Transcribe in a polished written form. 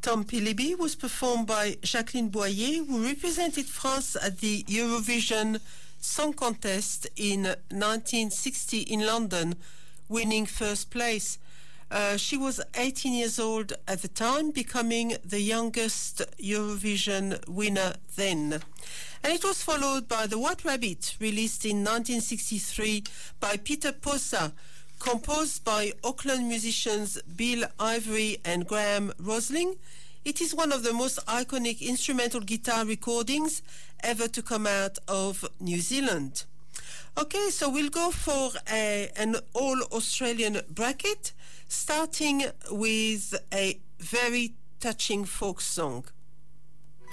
Tom Philibee was performed by Jacqueline Boyer, who represented France at the Eurovision Song Contest in 1960 in London, winning first place. She was 18 years old at the time, becoming the youngest Eurovision winner then. And it was followed by The White Rabbit, released in 1963 by Peter Posa, composed by Auckland musicians Bill Ivory and Graham Rosling. It is one of the most iconic instrumental guitar recordings ever to come out of New Zealand. Okay, so we'll go for an all-Australian bracket, starting with a very touching folk song.